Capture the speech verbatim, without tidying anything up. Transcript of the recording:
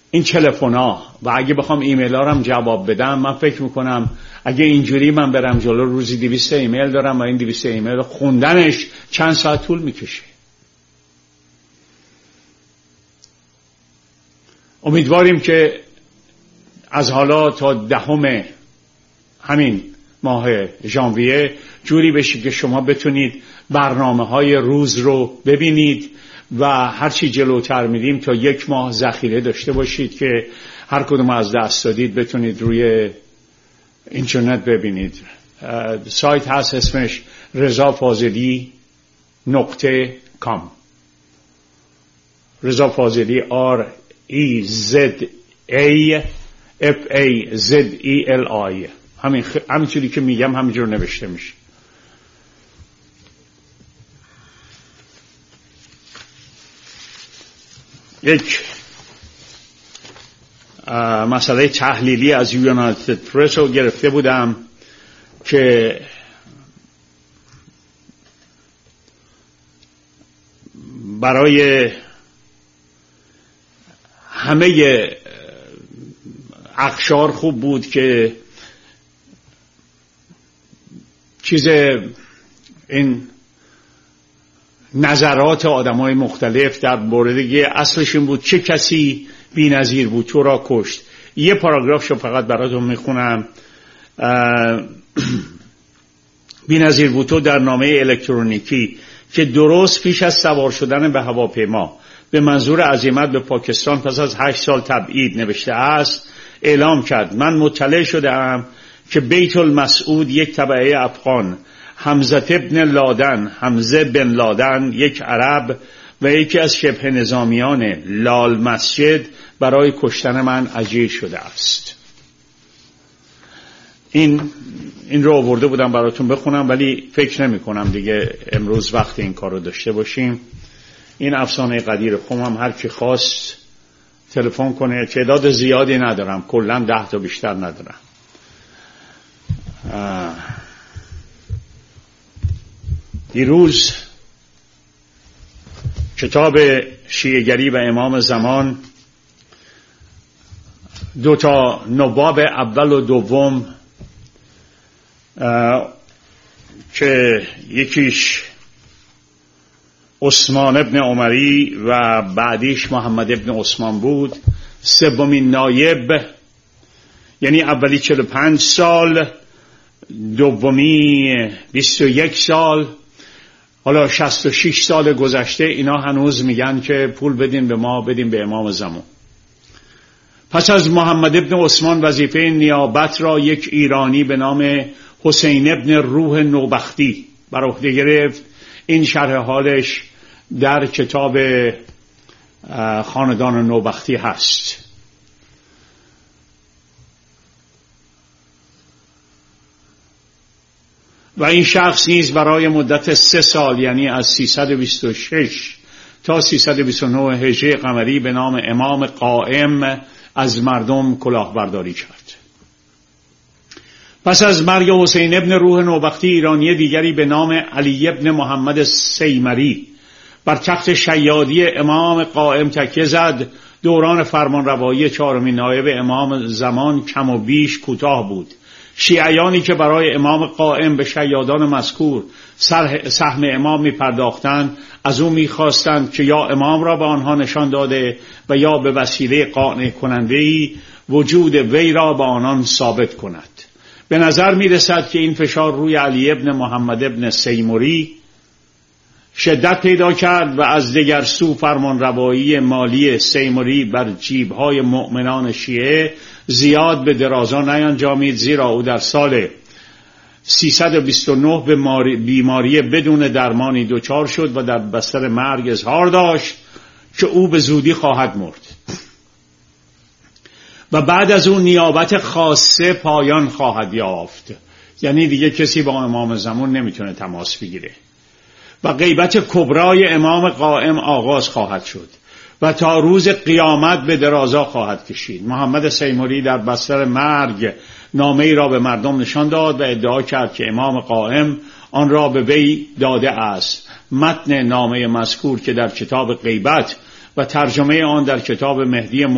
این تلفن‌ها و اگه بخوام ایمیل ها رو هم جواب بدم، من فکر میکنم اگه اینجوری من برم جلو روزی دویست ایمیل دارم و این دویست ایمیل خوندنش چند ساعت طول میکشه. امیدواریم که از حالا تا دهم همین ماه ژانویه جوری بشه که شما بتونید برنامه‌های روز رو ببینید و هرچی جلوتر میریم تا یک ماه ذخیره داشته باشید که هر کدوم از دست دادید بتونید روی اینترنت ببینید. سایت هست اسمش رضا فاضلی نقطه کام. رضا فاضلی R E Z A F A Z E L I. همین خ... همینجوری که میگم همینجور نوشته میشه. یک مسئله تحلیلی از یونایتد پرس رو گرفته بودم که برای همه اقشار خوب بود که چیز این نظرات آدمای مختلف در مورد اصلش این بود چه کسی بی‌نظیر بود تو را کشت. یه پاراگرافشو فقط براتون میخونم. بی‌نظیر بوتو در نامه الکترونیکی که درست پیش از سوار شدن به هواپیما به منظور عزیمت به پاکستان پس از هشت سال تبعید نوشته است، اعلام کرد: من مطلع شدم که بیت المسعود یک تبعه افغان، حمزه ابن لادن، حمزه بن لادن یک عرب و یکی از شبه نظامیان لال مسجد برای کشتن من اجیر شده است. این این رو آورده بودم براتون بخونم، ولی فکر نمی کنم دیگه امروز وقت این کار رو داشته باشیم. این افسانه قدیر خم هم هر کی خواست تلفن کنه. تعداد زیادی ندارم، کلا ده تا بیشتر ندارم. دیروز کتاب شیعه‌گری و امام زمان دو تا نباب اول و دوم که یکیش عثمان ابن عمری و بعدیش محمد ابن عثمان بود، سومین نایب یعنی اولی چهل و پنج سال، دومی بیست و یک سال، حالا شصت و شش سال گذشته، اینا هنوز میگن که پول بدین به ما، بدین به امام زمان. پس از محمد ابن عثمان وظیفه نیابت را یک ایرانی به نام حسین ابن روح نوبختی بر عهده گرفت. این شرح حالش در کتاب خاندان نوبختی هست. و این شخص نیز برای مدت سه سال یعنی از سیصد و بیست و شش تا سیصد و بیست و نه هجری قمری به نام امام قائم از مردم کلاهبرداری کرد. پس از مرگ حسین ابن روح نوبختی، ایرانی دیگری به نام علی ابن محمد سیمری بر تخت شیادی امام قائم تکیه زد. دوران فرمانروایی چهارمین نایب امام زمان کم و بیش کوتاه بود. شیعیانی که برای امام قائم به شیادان مذکور سهم امام می پرداختند از او می خواستند که یا امام را به آنها نشان داده و یا به وسیله قانع کننده‌ای وجود وی را به آنان ثابت کند. به نظر می رسد که این فشار روی علی ابن محمد ابن سیمری شدت پیدا کرد و از دیگر سو فرمانروایی مالی سیمری بر جیبهای مؤمنان شیعه زیاد به درازا نینجامید، زیرا او در سال سیصد و بیست و نه به بیماری بدون درمانی دچار شد و در بستر مرگ اظهار داشت که او به زودی خواهد مرد و بعد از اون نیابت خاصه پایان خواهد یافت. یعنی دیگه کسی با امام زمان نمیتونه تماس بگیره و غیبت کبرای امام قائم آغاز خواهد شد و تا روز قیامت به درازا خواهد کشید. محمد سیمری در بستر مرگ نامه ای را به مردم نشان داد و ادعا کرد که امام قائم آن را به وی داده است. متن نامه مذکور که در کتاب غیبت و ترجمه آن در کتاب مهدی